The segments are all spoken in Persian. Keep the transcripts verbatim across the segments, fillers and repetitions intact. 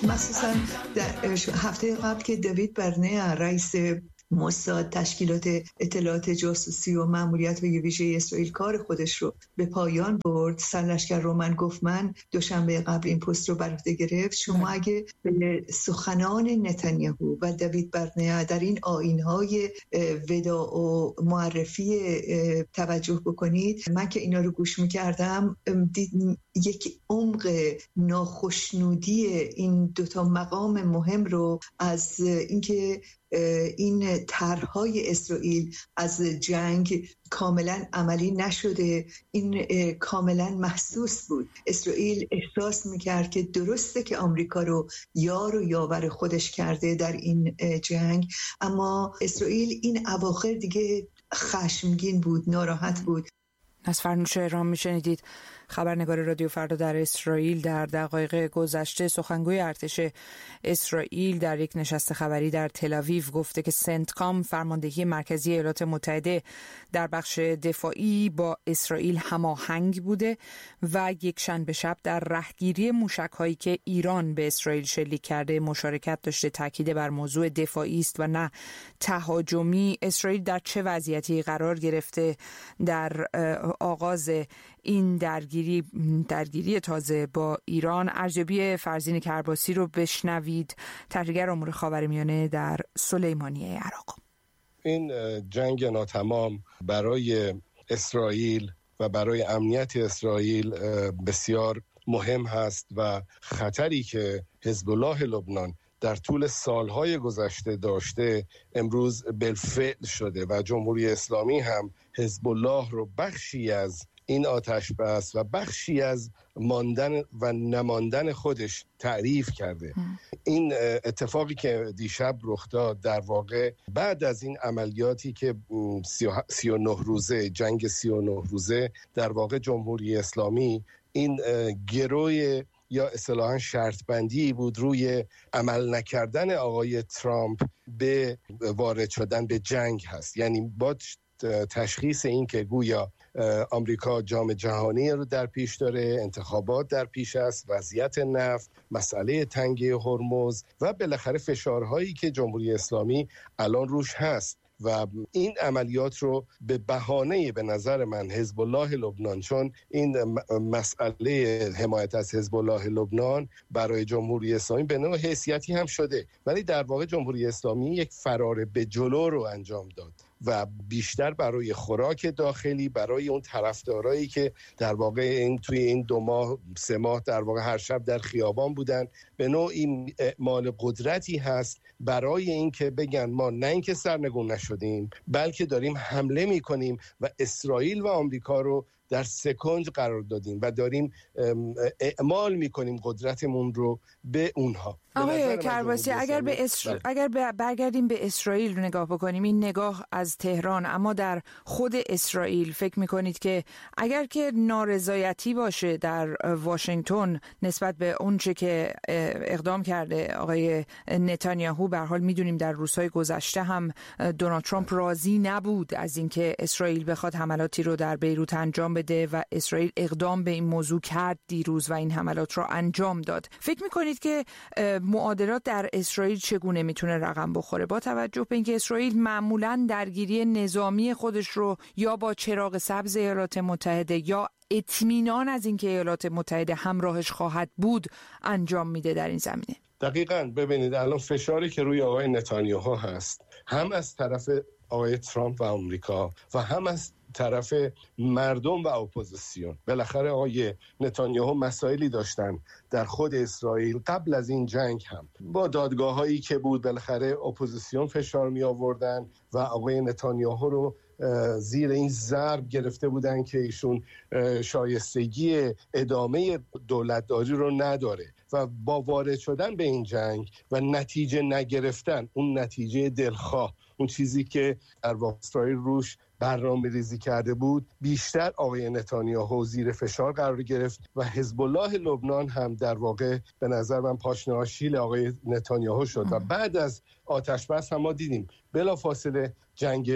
مخصوصا در هفته قبل که دیوید برنیا رئیس موساد تشکیلات اطلاعات جاسوسی و ماموریت ویژه اسرائیل کار خودش رو به پایان برد، سرلشکر رومن گوفمن دوشنبه قبل این پست رو بر عهده گرفت. شما اگه به سخنان نتانیاهو و دیوید برنیا در این آیین‌های وداع و معرفی توجه بکنید، من که اینا رو گوش می‌کردم دید یک عمق ناخشنودی این دوتا مقام مهم رو از اینکه این طرح‌های اسرائیل از جنگ کاملا عملی نشده، این کاملا محسوس بود. اسرائیل احساس میکرد که درسته که آمریکا رو یار و یاور خودش کرده در این جنگ، اما اسرائیل این اواخر دیگه خشمگین بود، ناراحت بود. از فرنوش ایران میشنیدید. خبرنگار رادیو فردا در اسرائیل در دقایق گذشته سخنگوی ارتش اسرائیل در یک نشست خبری در تل‌آویو گفته که سنتکام فرماندهی مرکزی ایالات متحده در بخش دفاعی با اسرائیل هماهنگ بوده و یک شنبه شب در رهگیری موشک‌هایی که ایران به اسرائیل شلیک کرده مشارکت داشته. تاکید بر موضوع دفاعی است و نه تهاجمی. اسرائیل در چه وضعیتی قرار گرفته در آغاز این درگیری درگیری تازه با ایران؟ ارزیابی فرزین کرباسی رو بشنوید، تحلیلگر امور خاورمیانه در سلیمانیه عراق. این جنگ ناتمام برای اسرائیل و برای امنیت اسرائیل بسیار مهم هست و خطری که حزب الله لبنان در طول سالهای گذشته داشته امروز بالفعل شده و جمهوری اسلامی هم حزب الله رو بخشی از این آتش بس و بخشی از ماندن و نماندن خودش تعریف کرده. ام. این اتفاقی که دیشب رخ داد در واقع بعد از این عملیاتی که سی و نه روزه جنگ سی و نه روزه در واقع جمهوری اسلامی این گروی یا اصطلاحاً شرط بندی بود روی عمل نکردن آقای ترامپ به وارد شدن به جنگ هست. یعنی با تشخیص این که گویا آمریکا جام جهانی رو در پیش داره، انتخابات در پیش است، وضعیت نفت، مسئله تنگه هرمز و بالاخره فشارهایی که جمهوری اسلامی الان روش هست و این عملیات رو به بهانه به نظر من حزب الله لبنان، چون این مسئله حمایت از حزب الله لبنان برای جمهوری اسلامی به نوع حیثیتی هم شده، ولی در واقع جمهوری اسلامی یک فرار به جلو رو انجام داد و بیشتر برای خوراک داخلی، برای اون طرفدارایی که در واقع این توی این دو ماه سه ماه در واقع هر شب در خیابان بودن، به نوعی اعمال قدرتی هست برای این که بگن ما نه اینکه سرنگون نشدیم بلکه داریم حمله میکنیم و اسرائیل و آمریکا رو در سکونج قرار دادیم و داریم اعمال میکنیم قدرتمون رو به اونها. آقای کرباسی، اگر به اسر... اگر برگردیم به اسرائیل رو نگاه بکنیم، این نگاه از تهران، اما در خود اسرائیل فکر میکنید که اگر که نارضایتی باشه در واشنگتن نسبت به اون چه که اقدام کرده آقای نتانیاهو، به هر حال میدونیم در روزهای گذشته هم دونالد ترامپ راضی نبود از اینکه اسرائیل بخواد حملاتی رو در بیروت انجام بده و اسرائیل اقدام به این موضوع کرد دیروز و این حملات رو انجام داد. فکر میکنید که معادلات در اسرائیل چگونه میتونه رقم بخوره با توجه به اینکه اسرائیل معمولاً درگیری نظامی خودش رو یا با چراغ سبز ایالات متحده یا اطمینان از اینکه ایالات متحده همراهش خواهد بود انجام میده در این زمینه؟ دقیقاً. ببینید الان فشاری که روی آقای نتانیاهو هست، هم از طرف آقای ترامپ و آمریکا و هم از طرف مردم و اپوزیسیون. بالاخره آقای نتانیاهو مسائلی داشتن در خود اسرائیل قبل از این جنگ هم با دادگاه‌هایی که بود، بالاخره اپوزیسیون فشار می آوردن و آقای نتانیاهو رو زیر این ضرب گرفته بودن که ایشون شایستگی ادامه دولتداری رو نداره و با وارد شدن به این جنگ و نتیجه نگرفتن، اون نتیجه دلخواه، اون چیزی که در واقع اسرائیل روش برنامه ریزی کرده بود، بیشتر آقای نتانیاهو زیر فشار قرار گرفت و حزب الله لبنان هم در واقع به نظر من پاشنه شیل آقای نتانیاهو شد و بعد از آتش بس هم ما دیدیم بلافاصله جنگ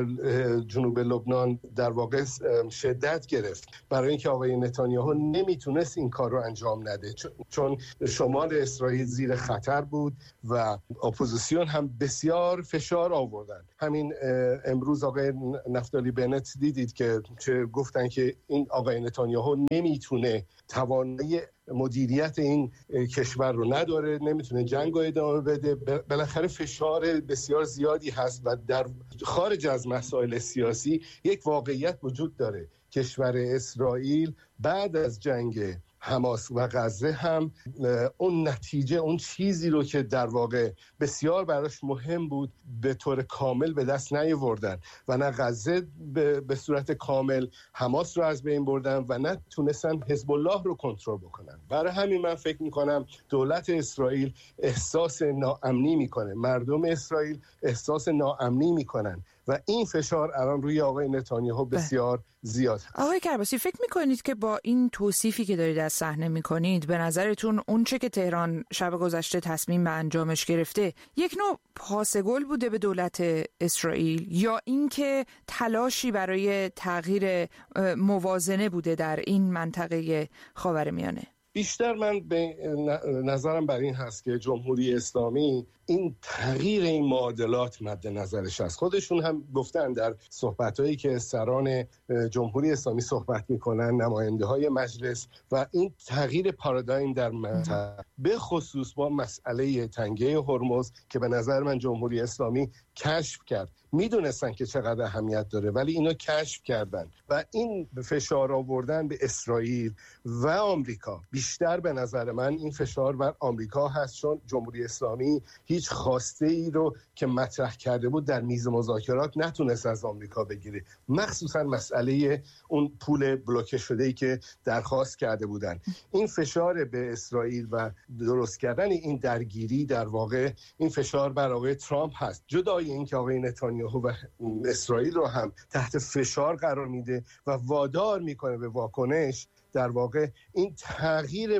جنوب لبنان در واقع شدت گرفت، برای اینکه آقای نتانیاهو نمیتونست این کار رو انجام نده، چون شمال اسرائیل زیر خطر بود و اپوزیسیون هم بسیار فشار آوردن. همین امروز آقای نفتالی بنت دیدید که چه گفتن که این آقای نتانیاهو نمیتونه توانایی مدیریت این کشور رو نداره، نمیتونه جنگ رو ادامه بده. بالاخره فشار بسیار زیادی هست و در خارج از مسائل سیاسی یک واقعیت وجود داره. کشور اسرائیل بعد از جنگ حماس و غزه هم اون نتیجه، اون چیزی رو که در واقع بسیار براش مهم بود به طور کامل به دست نیاوردن و نه غزه به صورت کامل حماس رو از بین بردن و نه تونستن حزب الله رو کنترل بکنن. برای همین من فکر میکنم دولت اسرائیل احساس ناامنی میکنه، مردم اسرائیل احساس ناامنی میکنن و این فشار الان روی آقای نتانیاهو بسیار زیاد هست. آقای کرباسی، فکر میکنید که با این توصیفی که دارید از صحنه میکنید، به نظرتون اون چه که تهران شب گذشته تصمیم به انجامش گرفته یک نوع پاسگل بوده به دولت اسرائیل یا اینکه تلاشی برای تغییر موازنه بوده در این منطقه خاورمیانه؟ بیشتر من به نظرم بر این هست که جمهوری اسلامی این تغییر این معادلات مد نظرش است. خودشون هم گفتن در صحبتایی که سران جمهوری اسلامی صحبت میکنن، نماینده های مجلس، و این تغییر پارادایم در منطقه به خصوص با مسئله تنگه هرمز که به نظر من جمهوری اسلامی کشف کرد، میدونستن که چقدر اهمیت داره ولی اینو کشف کردن و این فشار آوردن به اسرائیل و آمریکا، بیشتر به نظر من این فشار بر آمریکا هست، چون جمهوری اسلامی هیچ خواسته ای رو که مطرح کرده بود در میز مذاکرات نتونست از آمریکا بگیره، مخصوصا مسئله اون پول بلوکه شده ای که درخواست کرده بودن. این فشار به اسرائیل و درست کردن این درگیری در واقع این فشار بر آقای ترامپ هست، جدای اینکه آقای نتانیاهو و اسرائیل رو هم تحت فشار قرار میده و وادار میکنه به واکنش. در واقع این تغییر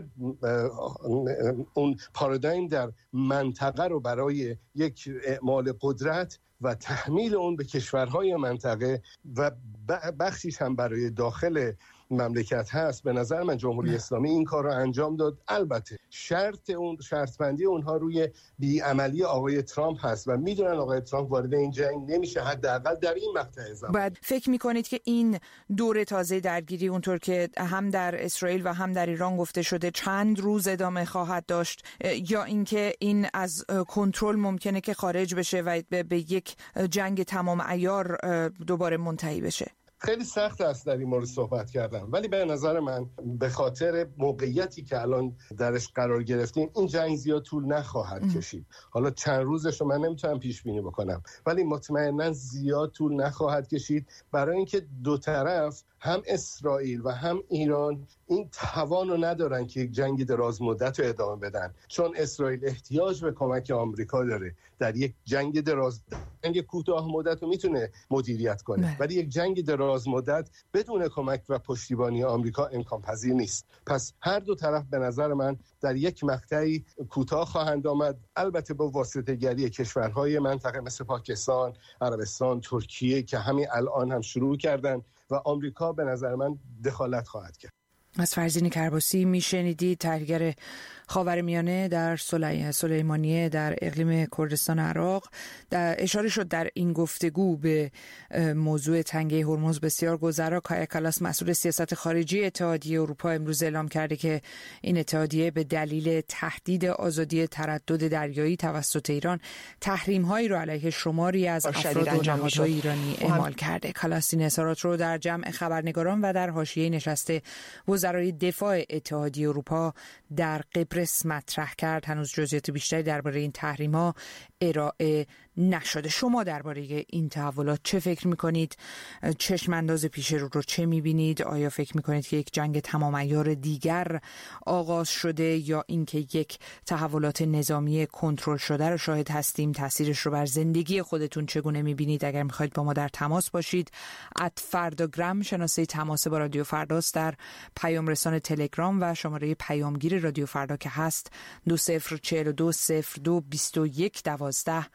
اون پارادایم در منطقه رو برای یک اعمال قدرت و تحمیل اون به کشورهای منطقه و بخشیش هم برای داخل مملکت هست، به نظر من جمهوری اسلامی این کار رو انجام داد. البته شرط اون شرط بندی اونها روی بی‌عملی آقای ترامپ هست و میدونن آقای ترامپ وارد این جنگ نمیشه، حداقل در این مقطع زمان. بعد فکر میکنید که این دوره تازه درگیری اونطور که هم در اسرائیل و هم در ایران گفته شده چند روز ادامه خواهد داشت، یا اینکه این از کنترل ممکنه که خارج بشه و به یک جنگ تمام عیار دوباره منتهی بشه؟ خیلی سخت است در این مورد صحبت کردم، ولی به نظر من به خاطر موقعیتی که الان درش قرار گرفتیم این جنگ زیاد طول نخواهد کشید. حالا چند روزش رو من نمیتونم پیش بینی بکنم ولی مطمئنا زیاد طول نخواهد کشید، برای اینکه دو طرف هم اسرائیل و هم ایران این توان رو ندارن که یک جنگ دراز مدت رو ادامه بدن، چون اسرائیل احتیاج به کمک آمریکا داره. در یک جنگ دراز جنگ کوتاه مدت رو میتونه مدیریت کنه نه. ولی یک جنگ دراز مدت بدون کمک و پشتیبانی آمریکا امکان پذیر نیست. پس هر دو طرف به نظر من در یک مقطعی کوتاه خواهند آمد، البته با واسطه‌گری کشورهای منطقه مثل پاکستان، عربستان، ترکیه که همین الان هم شروع کردن و آمریکا به نظر من دخالت خواهد کرد. از فرزین کرباسی میشنیدید، تحلیلگر خاورمیانه در سلیمانیه در اقلیم کردستان عراق. در اشاره شد در این گفتگو به موضوع تنگه هرمز بسیار گذرا. کایا کالاس مسئول سیاست خارجی اتحادیه اروپا امروز اعلام کرده که این اتحادیه به دلیل تهدید آزادی تردد دریایی توسط ایران تحریم‌هایی را علیه شماری از افراد و نهادهای ایرانی اعمال کرده. کالاس این اظهارات رو در جمع خبرنگاران و در حاشیه نشست وزرای دفاع اتحادیه اروپا در قبرس مطرح کرد. هنوز جزئیات بیشتری درباره این تحریم‌ها ارائه نشده. شما درباره این تحولات چه فکر می‌کنید؟ چشم انداز پیش رو رو چه می‌بینید؟ آیا فکر می‌کنید که یک جنگ تمام عیار دیگر آغاز شده یا اینکه یک تحولات نظامی کنترل شده رو شاهد هستیم؟ تاثیرش رو بر زندگی خودتون چگونه می‌بینید؟ اگر می‌خواید با ما در تماس باشید، ات فرداگرام شناسه تماس با رادیو فرداست، در پیام رسان تلگرام و شماره پیامگیر رادیو فردا که هست دو صفر چهل و دو صفر دو بیست و یک دوازده بیست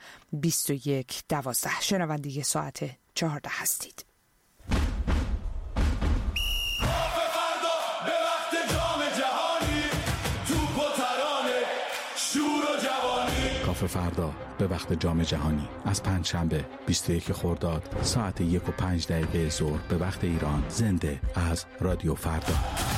بیست و یک دوازده. شنونده ساعت چهارده هستید. کافه فردا به وقت جام جهانی از پنجشنبه بیست و یک خرداد ساعت یک و پنج دقیقه ظهر به وقت ایران، زنده از رادیو فردا.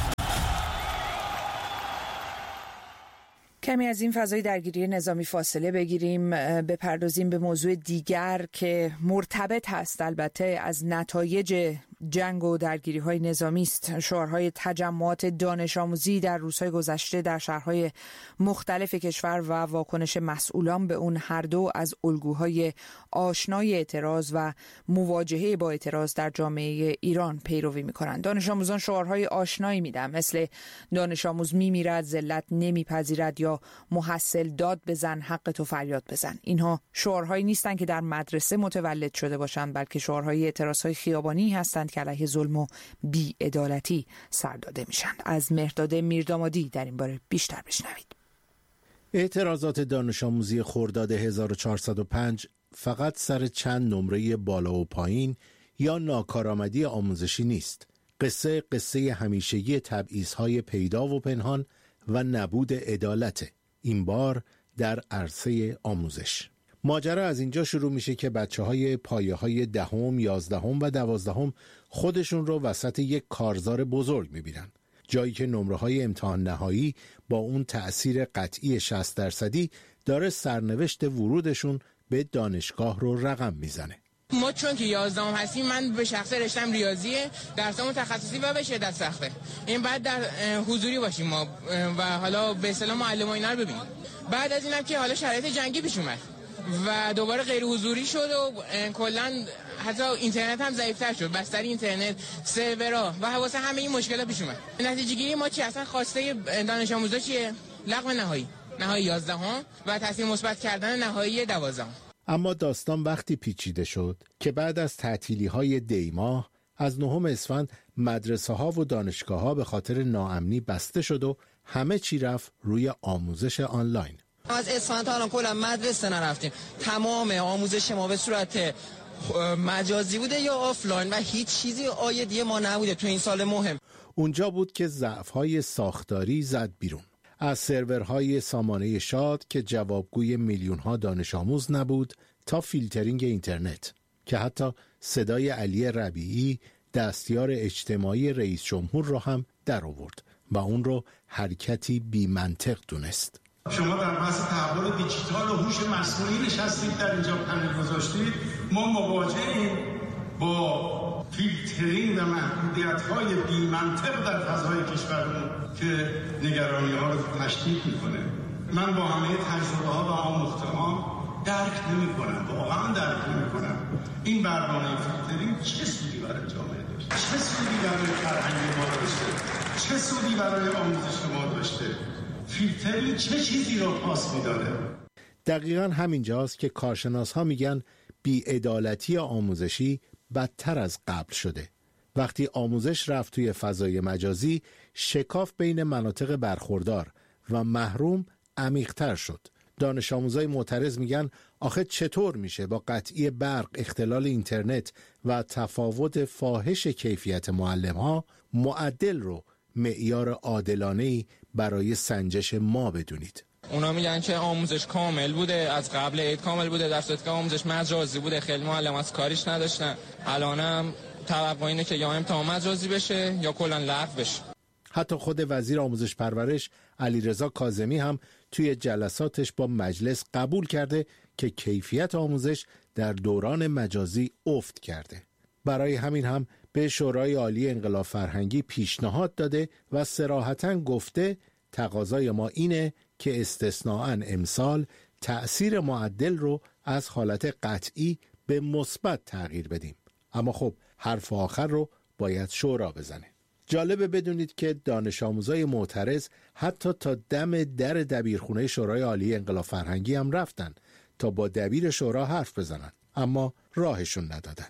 کمی از این فضای درگیری نظامی فاصله بگیریم، بپردازیم به موضوع دیگر که مرتبط هست البته از نتایج جنگ و درگیری های نظامی است. شعارهای تجمعات دانش آموزی در روزهای گذشته در شهرهای مختلف کشور و واکنش مسئولان به اون هر دو از الگوهای آشنای اعتراض و مواجهه با اعتراض در جامعه ایران پیروی می‌کنند. دانش آموزان شعارهای آشنایی میدن، مثل دانش آموز میمیرد، ذلت نمیپذیرد یا محصل داد بزن، حق تو فریاد بزن. اینها شعارهایی نیستند که در مدرسه متولد شده باشند، بلکه شعارهای اعتراضهای خیابانی هستند که علیه ظلم و بی‌عدالتی سر داده میشن. از مهرداد میردامادی در این باره بیشتر بشنوید. اعتراضات دانش آموزی خرداد هزار و چهارصد و پنج فقط سر چند نمره بالا و پایین یا ناکارآمدی آموزشی نیست. قصه قصه همیشگی تبعیض‌های پیدا و پنهان و نبود عدالت، این بار در عرصه آموزش. ماجرا از اینجا شروع میشه که بچه‌های پایه‌های دهم، یازدهم و دوازدهم خودشون رو وسط یک کارزار بزرگ میبینن، جایی که نمره‌های امتحان نهایی با اون تأثیر قطعی شصت درصدی داره سرنوشت ورودشون به دانشگاه رو رقم میزنه. ما چون که یازدهم هستیم، من به شخصه رشتم ریاضیه، درسامون تخصصی و به شدت سخته. این بعد در حضوری باشیم ما و حالا به اصطلاح معلم و اینا رو ببینیم. بعد از اینم که حالا شرایط جنگی پیش اومد و دوباره غیر حضوری شد و کلا حتی اینترنت هم ضعیف‌تر شد، بستر اینترنت، سرورها و واسه همه این مشکلات پیش اومد. نتیجه گیری ما چی؟ اصلا خواسته دانش آموزا چیه؟ لغو نهایی، نهایی یازدهم و تاثیر مثبت کردن نهایی دوازدهم. اما داستان وقتی پیچیده شد که بعد از تعطیلی‌های دی ماه از نهم اسفند مدرسه‌ها و دانشگاه‌ها به خاطر ناامنی بسته شد و همه چی رفت روی آموزش آنلاین. از اسفند تا الان کلا مدرسه نرفتیم. تمام آموزش ما به صورت مجازی بوده یا آفلاین و هیچ چیزی عایدی ما نبوده تو این سال مهم. اونجا بود که ضعف‌های ساختاری زد بیرون. از سرورهای سامانه شاد که جوابگوی میلیون‌ها دانش آموز نبود تا فیلترینگ اینترنت که حتی صدای علی ربیعی دستیار اجتماعی رئیس جمهور رو هم در آورد و اون رو حرکتی بی منطق دونست. شما در بحث تحول دیجیتال و هوش مصنوعی نشستید، در اینجا پنل گذاشتید. ما مواجهیم با فیلترینگ و محدودیت‌های بی منطق در فضای کشورمون که نگرانی‌ها رو تشدید می‌کنه. من با همه تجربه‌ها و آموخته‌هام درک نمی‌کنم، واقعا درک نمی‌کنم این برنامه فیلترینگ چه سودی برای جامعه داشته، چه سودی برای فرهنگ ما داشته، چه سودی برای آموزش ما داشته. فیلترینگ چه چیزی رو پاس می‌داره؟ دقیقاً همینجاست که کارشناس‌ها میگن بی‌عدالتی آموزشی بدتر از قبل شده. وقتی آموزش رفت توی فضای مجازی، شکاف بین مناطق برخوردار و محروم عمیق‌تر شد. دانش آموزای معترض میگن آخه چطور میشه با قطعی برق، اختلال اینترنت و تفاوت فاحش کیفیت معلم‌ها معدل رو معیار عادلانه‌ای برای سنجش ما بدونید. اونا میگن که آموزش کامل بوده، از قبل عید کامل بوده، در صورتی که آموزش مجازی بوده. خیلی معلم از کاریش نداشتن. الانم توقع اینه که یا امتحان مجازی بشه یا کلا لغو بشه. حتی خود وزیر آموزش پرورش علیرضا کاظمی هم توی جلساتش با مجلس قبول کرده که کیفیت آموزش در دوران مجازی افت کرده. برای همین هم به شورای عالی انقلاب فرهنگی پیشنهاد داده و صراحتاً گفته تقاضای ما اینه که استثناءً امسال تأثیر معدل رو از حالت قطعی به مثبت تغییر بدیم. اما خب حرف آخر رو باید شورا بزنه. جالبه بدونید که دانش آموزای معترض حتی تا دم در دبیرخونه شورای عالی انقلاب فرهنگی هم رفتن تا با دبیر شورا حرف بزنن، اما راهشون ندادن.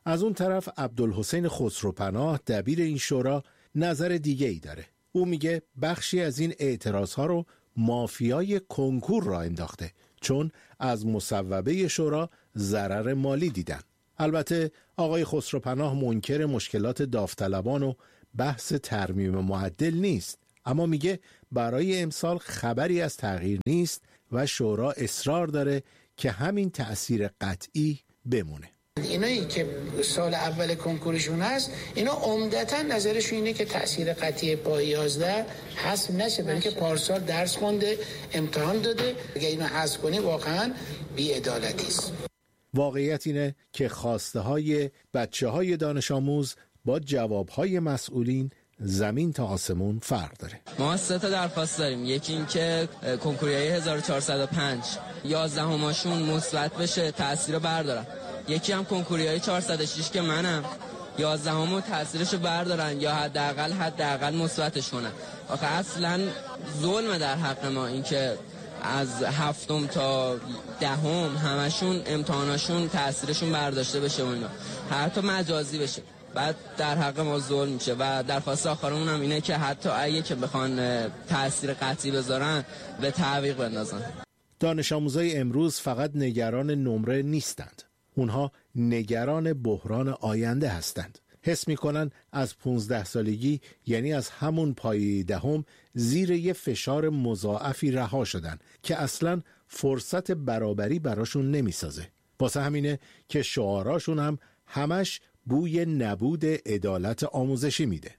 از اون طرف عبدالحسین خسروپناه دبیر این شورا نظر دیگه ای داره. او میگه بخشی از این اعتراضها رو مافیای کنکور را انداخته، چون از مصوبه شورا ضرر مالی دیدن. البته آقای خسروپناه منکر مشکلات داوطلبان و بحث ترمیم معدل نیست، اما میگه برای امسال خبری از تغییر نیست و شورا اصرار داره که همین تأثیر قطعی بمونه. اینایی که سال اول کنکورشون هست، اینا عمدتاً نظرشون اینه که تأثیر قطعی با یازده حذف نشه، برای که پارسال درس خونده، امتحان داده. اگه اینو حذف کنی واقعاً بی‌عدالتی است. واقعیت اینه که خواسته های بچه های دانش آموز با جواب های مسئولین زمین تا آسمون فرق داره. ما سه تا درخواست داریم. یکی این که کنکوریای هزار و چهارصد و پنج یازدهماشون مثبت بشه، تأثیر رو بردارن. یکی هم کنکوریای چهارصد و شش که منم یازدهمو تأثیرشو بردارن یا حداقل حداقل مثبتش کنن. آخه اصلا ظلم در حق ما این که از هفتم تا دهم همشون امتحاناشون تأثیرشون برداشته بشه و اینا، حتی مجازی بشه، بعد در حق ما ظلم میشه. و درخواست آخرمون هم اینه که حتی اگه که بخوان تأثیر قطعی بذارن به تعویق بندازن. دانش آموزای امروز فقط نگران نمره نیستند، اونها نگران بحران آینده هستند. حس میکنن از پونزده سالگی، یعنی از همون پایه دهم، زیر یه فشار مضاعفی رها شدن که اصلاً فرصت برابری براشون نمیسازه. واسه همینه که شعاراشون هم همش بوی نبود عدالت آموزشی میده.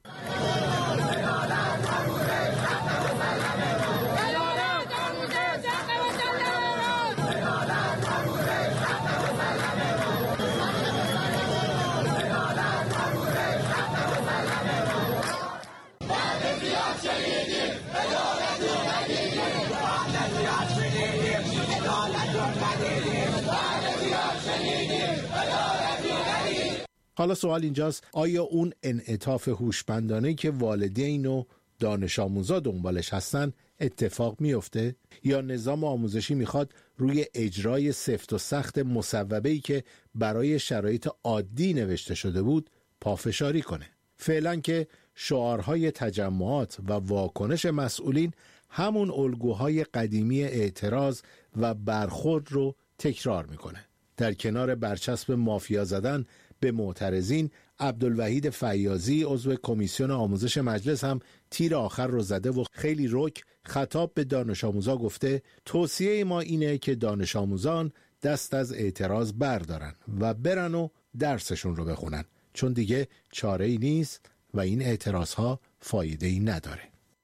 حالا سوال اینجاست، آیا اون انعطاف هوشمندانه‌ای که والدین و دانش آموزا دنبالش هستن اتفاق میفته؟ یا نظام آموزشی میخواد روی اجرای سفت و سخت مصوبه‌ای که برای شرایط عادی نوشته شده بود پافشاری کنه؟ فعلا که شعارهای تجمعات و واکنش مسئولین همون الگوهای قدیمی اعتراض و برخورد رو تکرار میکنه. در کنار برچسب مافیا زدن به معترضین، عبدالوحید فیاضی عضو کمیسیون آموزش مجلس هم تیر آخر رو زده و خیلی رک خطاب به دانش آموزا گفته توصیه ما اینه که دانش آموزان دست از اعتراض بردارن و برن و درسشون رو بخونن، چون دیگه چاره‌ای نیست و این اعتراضها فایده‌ای نداره.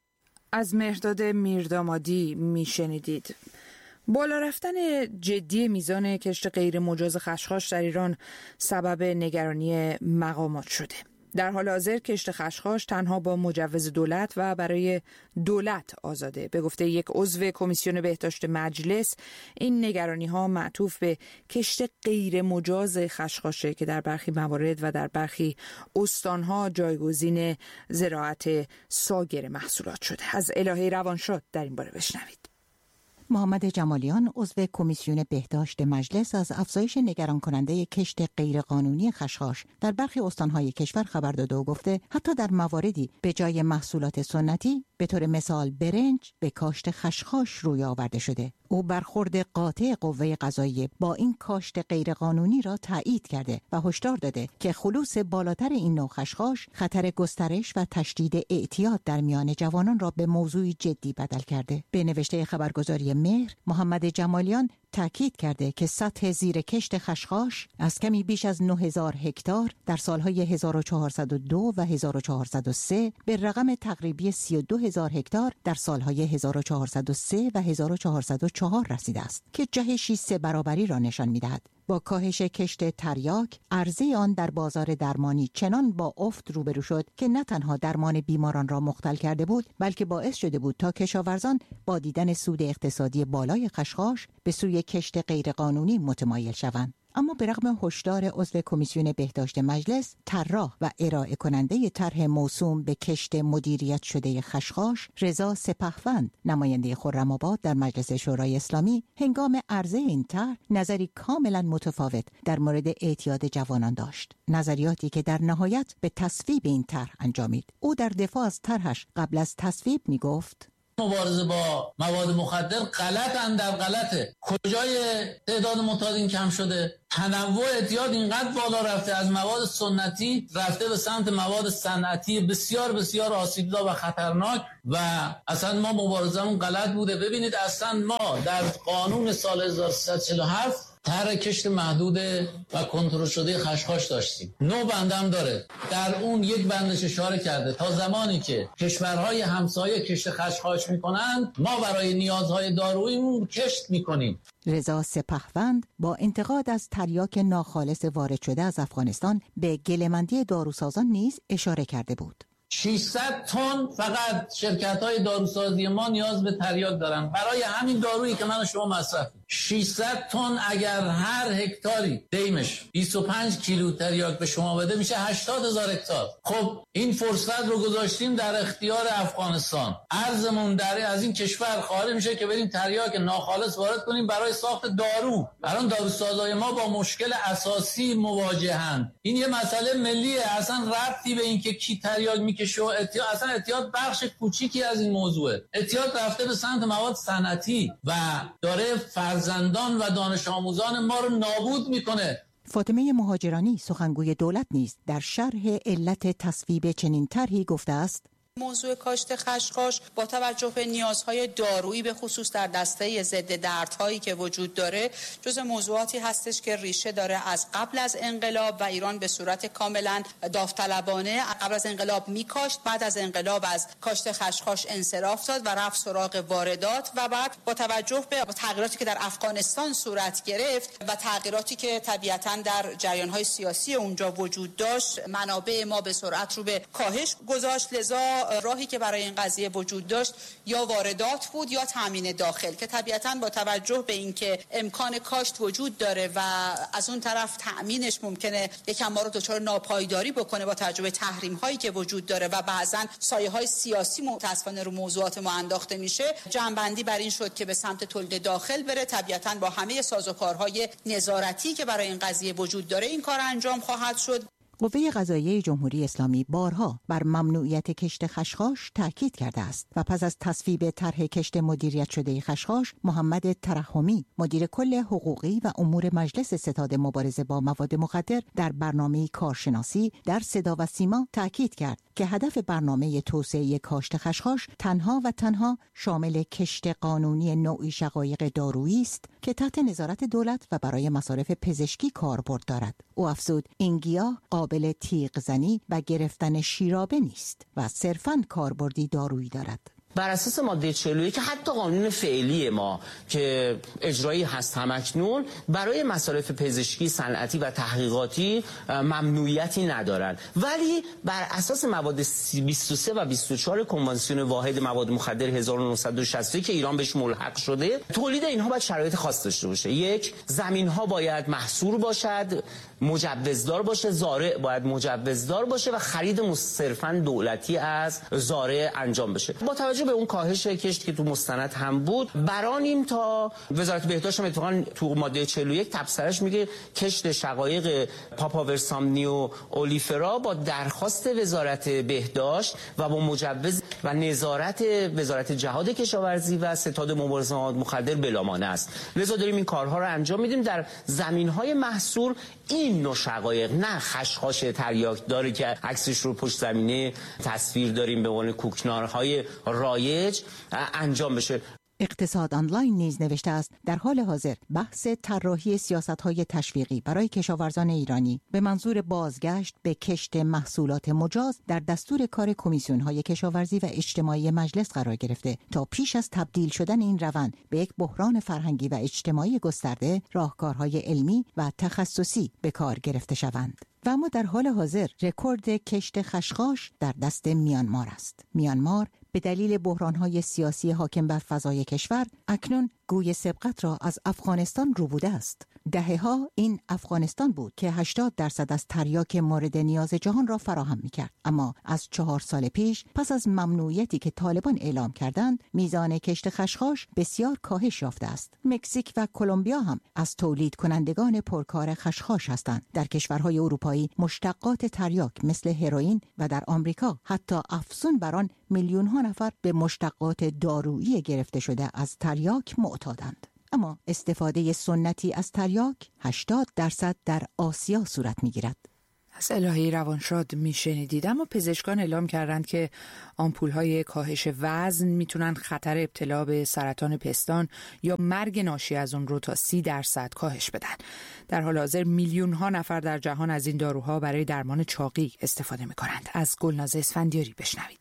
از مهرداد میردامادی میشنیدید. بالا رفتن جدی میزان کشت غیر مجاز خشخاش در ایران سبب نگرانی مقامات شده. در حال حاضر کشت خشخاش تنها با مجوز دولت و برای دولت آزاده. به گفته یک عضو کمیسیون بهداشت مجلس، این نگرانی ها معطوف به کشت غیر مجاز خشخاشه که در برخی موارد و در برخی استانها جایگزین زراعت سایر محصولات شده. از الهه روانشاد در این باره بشنوید. محمد جمالیان عضو کمیسیون بهداشت مجلس از افزایش نگران کننده کشت غیرقانونی خشخاش در برخی استانهای کشور خبر داده و گفته حتی در مواردی به جای محصولات سنتی به طور مثال برنج به کاشت خشخاش روی آورده شده. او برخورد قاطع قوه قضاییه با این کاشت غیرقانونی را تایید کرده و هشدار داده که خلوص بالاتر این نوع خشخاش خطر گسترش و تشدید اعتیاد در میان جوانان را به موضوعی جدی بدل کرده. به نوشته خبرگزاری مهر، محمد جمالیان تاکید کرده که سطح زیر کشت خشخاش از کمی بیش از نه هزار هکتار در سالهای هزار و چهارصد و دو و هزار و چهارصد و سه به رقم تقریبی سی و دو هزار هکتار در سالهای هزار و چهارصد و سه و هزار و چهارصد و چهار رسیده است که جهشی سه برابری را نشان می‌دهد. با کاهش کشت تریاک، عرضه آن در بازار درمانی چنان با افت روبرو شد که نه تنها درمان بیماران را مختل کرده بود، بلکه باعث شده بود تا کشاورزان با دیدن سود اقتصادی بالای خشخاش به سوی کشت غیرقانونی متمایل شوند. اما به رغم هشدار عضو کمیسیون بهداشت مجلس، طراح و ارائه کننده طرح موسوم به کشت مدیریت شده خشخاش، رضا سپهوند، نماینده خرم‌آباد در مجلس شورای اسلامی، هنگام عرضه این طرح نظری کاملا متفاوت در مورد اعتیاد جوانان داشت. نظریاتی که در نهایت به تصویب این طرح انجامید. او در دفاع از طرحش قبل از تصویب می گفت: مبارزه با مواد مخدر غلط اندر غلطه. کجای تعداد معتادین کم شده؟ تنوع اعتیاد اینقدر بالا رفته، از مواد سنتی رفته به سمت مواد صنعتی بسیار بسیار آسیبزا و خطرناک و اصلا ما مبارزمون غلط بوده. ببینید اصلا ما در قانون سال هزار و سیصد و چهل و هفت طرح کشت محدود و کنترل شده خشخاش داشتیم. نو بندم داره. در اون یک بندش اشاره کرده تا زمانی که کشورهای همسایه کشت خشخاش میکنند ما برای نیازهای داروییمون کشت میکنیم. رضا سپهوند با انتقاد از تریاک ناخالص وارد شده از افغانستان به گله‌مندی داروسازان نیز اشاره کرده بود. ششصد تن فقط شرکت‌های داروسازی ما نیاز به تریاک دارن برای همین دارویی که من و شما مصرف. ششصد تن اگر هر هکتاری دیمش بیست و پنج کیلو تریاک به شما بده میشه هشتاد هزار هکتار. خب این فرصت رو گذاشتیم در اختیار افغانستان. ارزمون در از این کشور خارج میشه که بریم تریاک ناخالص وارد کنیم برای ساخت دارو. الان داروسازای ما با مشکل اساسی مواجهند. این یه مسئله ملیه، اصلا ربطی به این که کی تریاک میکشه و اعتیاد، اصلا اعتیاد بخش کوچیکی از این موضوعه. اعتیاد رفته به سمت مواد صنعتی و داره فرزندان و دانش آموزان ما رو نابود میکنه. فاطمه مهاجرانی سخنگوی دولت نیز در شرح علت تصویب چنین طرحی گفته است: موضوع کاشت خشخاش با توجه به نیازهای دارویی به خصوص در دسته ضد دردهایی که وجود داره جز موضوعاتی هستش که ریشه داره از قبل از انقلاب و ایران به صورت کاملا داوطلبانه قبل از انقلاب میکاشت، بعد از انقلاب از کاشت خشخاش انصراف داد و رفت سراغ واردات و بعد با توجه به تغییراتی که در افغانستان صورت گرفت و تغییراتی که طبیعتاً در جریان‌های سیاسی اونجا وجود داشت منابع ما به سرعت رو به کاهش گذاشت. لذا راهی که برای این قضیه وجود داشت یا واردات بود یا تامین داخل که طبیعتاً با توجه به اینکه امکان کاشت وجود داره و از اون طرف تامینش ممکنه یکم ما رو دچار ناپایداری بکنه با توجه به تحریم هایی که وجود داره و بعضاً سایه های سیاسی متأسفانه رو موضوعات ما انداخته میشه، جنبندی بر این شد که به سمت تولید داخل بره. طبیعتاً با همه سازوکارهای نظارتی که برای این قضیه وجود داره این کار انجام خواهد شد. قوه قضاییه جمهوری اسلامی بارها بر ممنوعیت کشت خشخاش تاکید کرده است و پس از تصویب طرح کشت مدیریت شده خشخاش، محمد ترحمی مدیر کل حقوقی و امور مجلس ستاد مبارزه با مواد مخدر در برنامه کارشناسی در صدا و سیما تاکید کرد که هدف برنامه توسعه کاشت خشخاش تنها و تنها شامل کشت قانونی نوعی شقایق دارویی است که تحت نظارت دولت و برای مصارف پزشکی کاربرد دارد. او افزود این گیاه قابل تیغ زنی و گرفتن شیرابه نیست و صرفاً کاربردی دارویی دارد. بر اساس ماده چهل و یک حتی قانون فعلی ما که اجرایی هست همکنون برای مصارف پزشکی، صنعتی و تحقیقاتی ممنوعیتی ندارند، ولی بر اساس مواد بیست و سه و بیست و چهار کنوانسیون واحد مواد مخدر هزار و نهصد و شصت که ایران بهش ملحق شده، تولید اینها باید شرایط خاص داشته باشه. یک، زمین ها باید محصور باشد، مجوزدار باشه، زارع باید مجوزدار باشه و خرید صرفاً دولتی از زارع انجام بشه. با توجه به اون کاهش کشت که تو مستند هم بود، برانیم تا وزارت بهداشت هم اتفاقاً تو ماده چهل و یک تبصرهش میگه کشت شقایق پاپاورسامنی و اولیفرا با درخواست وزارت بهداشت و با مجوز و نظارت وزارت جهاد کشاورزی و ستاد مبارزه با مواد مخدر بلامانع است. لذا داریم این کارها رو انجام میدیم در زمین‌های محصور. این نوع شقایق، نه خشخاش تریاک داره که عکسش رو پشت زمینه تصویر داریم به عنوان کوکنارهای رایج انجام بشه. اقتصاد آنلاین نیز نوشته است در حال حاضر بحث طراحی سیاست‌های تشویقی برای کشاورزان ایرانی به منظور بازگشت به کشت محصولات مجاز در دستور کار کمیسیون‌های کشاورزی و اجتماعی مجلس قرار گرفته تا پیش از تبدیل شدن این روند به یک بحران فرهنگی و اجتماعی گسترده، راهکارهای علمی و تخصصی به کار گرفته شوند. و اما در حال حاضر رکورد کشت خشخاش در دست میانمار است. میانمار به دلیل بحران‌های سیاسی حاکم بر فضای کشور اکنون گوی سبقت را از افغانستان روبوده است. دهه‌ها این افغانستان بود که هشتاد درصد از تریاک مورد نیاز جهان را فراهم می‌کرد. اما از چهار سال پیش پس از ممنوعیتی که طالبان اعلام کردند، میزان کشت خشخاش بسیار کاهش یافته است. مکزیک و کلمبیا هم از تولید کنندگان پرکار خشخاش هستند. در کشورهای اروپایی مشتقات تریاک مثل هروئین و در آمریکا حتی افزون بر آن میلیون‌ها نفر به مشتقات دارویی گرفته شده از تریاک معتادند. اما استفاده سنتی از تریاک هشتاد درصد در آسیا صورت می‌گیرد. از الهی روانشاد میشنیدید. اما پزشکان اعلام کردند که آمپول‌های کاهش وزن میتونن خطر ابتلا به سرطان پستان یا مرگ ناشی از اون رو تا سی درصد کاهش بدن. در حال حاضر میلیون ها نفر در جهان از این داروها برای درمان چاقی استفاده میکنند. از گلناز اسفندیاری بشنوید.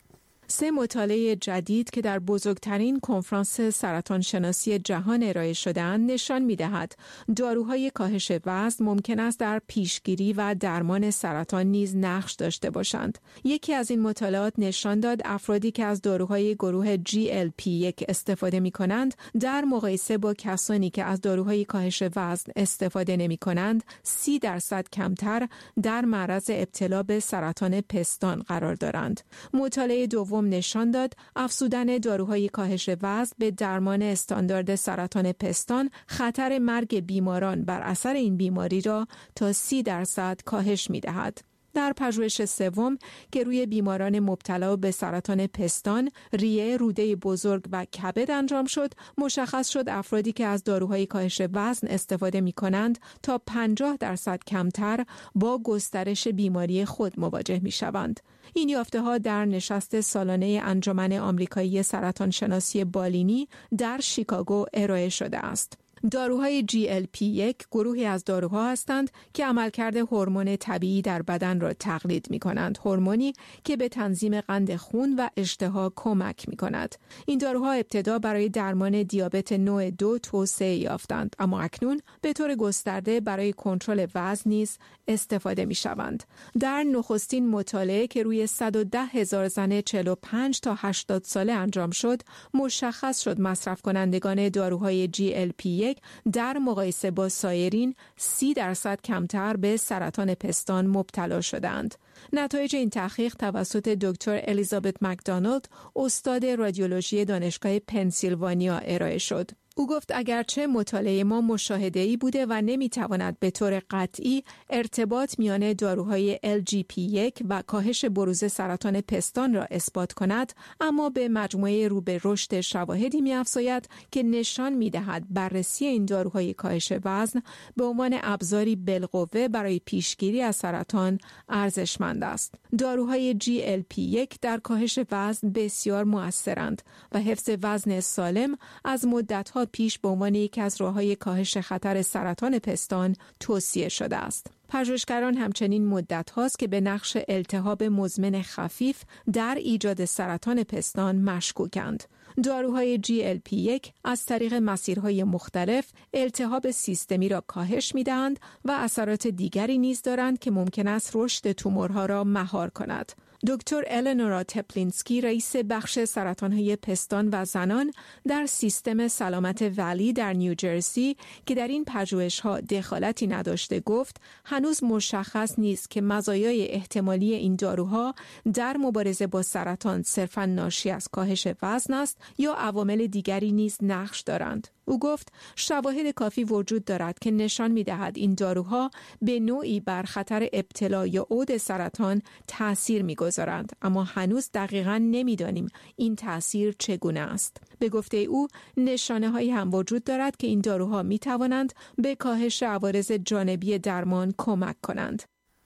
سه مطالعه جدید که در بزرگترین کنفرانس سرطان شناسی جهان ارائه شده‌اند نشان می‌دهد داروهای کاهش وزن ممکن است در پیشگیری و درمان سرطان نیز نقش داشته باشند. یکی از این مطالعات نشان داد افرادی که از داروهای گروه جی ال پی یک استفاده می‌کنند در مقایسه با کسانی که از داروهای کاهش وزن استفاده نمی‌کنند سی درصد کمتر در معرض ابتلا به سرطان پستان قرار دارند. مطالعه دوم نشان داد افزودن داروهای کاهش وزن به درمان استاندارد سرطان پستان خطر مرگ بیماران بر اثر این بیماری را تا سی درصد کاهش می‌دهد. در پژوهش سوم که روی بیماران مبتلا به سرطان پستان، ریه، روده بزرگ و کبد انجام شد، مشخص شد افرادی که از داروهای کاهش وزن استفاده می‌کنند تا پنجاه درصد کمتر با گسترش بیماری خود مواجه می‌شوند. این یافته‌ها در نشست سالانه انجمن آمریکایی سرطان شناسی بالینی در شیکاگو ارائه شده است. داروهای جی ال پی یک گروهی از داروها هستند که عملکرد هورمون طبیعی در بدن را تقلید می کنند. هورمونی که به تنظیم قند خون و اشتها کمک می کند. این داروها ابتدا برای درمان دیابت نوع دو توسعه یافتند، اما اکنون به طور گسترده برای کنترل وزن نیز استفاده می شوند. در نخستین مطالعه که روی صد و ده هزار زن چهل و پنج تا هشتاد ساله انجام شد، مشخص شد مصرف کنندگان داروهای جی ال پی یک در مقایسه با سایرین سی درصد کمتر به سرطان پستان مبتلا شدند. نتایج این تحقیق توسط دکتر الیزابت مکدونالد، استاد رادیولوژی دانشگاه پنسیلوانیا ارائه شد. او گفت اگرچه مطالعه ما مشاهده‌ای بوده و نمیتواند به طور قطعی ارتباط میان داروهای ال جی پی یک و کاهش بروز سرطان پستان را اثبات کند، اما به مجموعه رو به رشد شواهدی می‌افزاید که نشان می‌دهد بررسی این داروهای کاهش وزن به عنوان ابزاری بالقوه برای پیشگیری از سرطان ارزشمند است. داروهای جی ال پی یک در کاهش وزن بسیار مؤثرند و حفظ وزن سالم از مدت‌ها پیش به عنوان یکی از راه‌های کاهش خطر سرطان پستان توصیه شده است. پژوهشگران همچنین مدت هاست که به نقش التهاب مزمن خفیف در ایجاد سرطان پستان مشکوکند. داروهای جی ال پی یک از طریق مسیرهای مختلف التهاب سیستمی را کاهش می‌دهند و اثرات دیگری نیز دارند که ممکن است رشد تومورها را مهار کند. دکتر النورا تپلینسکی، رئیس بخش سرطان‌های پستان و زنان در سیستم سلامت ولی در نیوجرسی که در این پژوهش‌ها دخالتی نداشته، گفت هنوز مشخص نیست که مزایای احتمالی این داروها در مبارزه با سرطان صرفاً ناشی از کاهش وزن است یا عوامل دیگری نیز نقش دارند. او گفت شواهد کافی وجود دارد که نشان می‌دهد این داروها به نوعی بر خطر ابتلا یا عود سرطان تأثیر می‌گذارند، اما هنوز دقیقاً نمی‌دانیم این تأثیر چگونه است. به گفته او نشانه‌هایی هم وجود دارد که این داروها می‌توانند به کاهش عوارض جانبی درمان کمک کنند.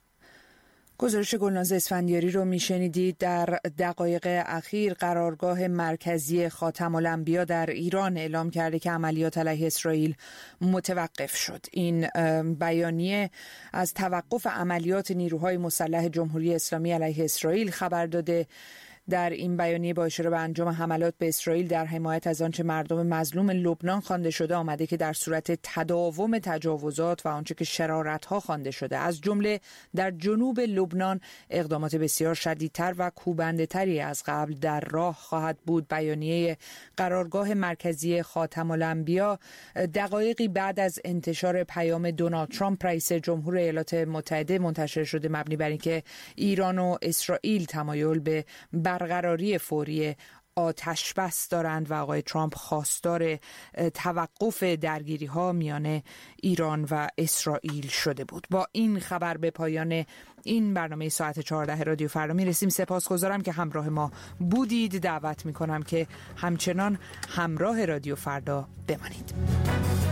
گزارش گلناز اسفندیاری رو میشنیدید. در دقایق اخیر قرارگاه مرکزی خاتم الانبیا در ایران اعلام کرده که عملیات علیه اسرائیل متوقف شد. این بیانیه از توقف عملیات نیروهای مسلح جمهوری اسلامی علیه اسرائیل خبر داده. در این بیانیه با اشاره به انجام حملات به اسرائیل در حمایت از آنچه مردم مظلوم لبنان خوانده شده آمده که در صورت تداوم تجاوزات و آنچه که شرارت‌ها خوانده شده از جمله در جنوب لبنان اقدامات بسیار شدیدتر و کوبنده‌تری از قبل در راه خواهد بود. بیانیه قرارگاه مرکزی خاتم الانبیا دقایقی بعد از انتشار پیام دونالد ترامپ رئیس جمهور ایالات متحده منتشر شده مبنی بر اینکه ایران و اسرائیل تمایل به برقراری فوری آتش بس دارند و آقای ترامپ خواستار توقف درگیری ها میان ایران و اسرائیل شده بود. با این خبر به پایان این برنامه ساعت چهارده رادیو فردا میرسیم. سپاسگزارم که همراه ما بودید. دعوت میکنم که همچنان همراه رادیو فردا بمانید.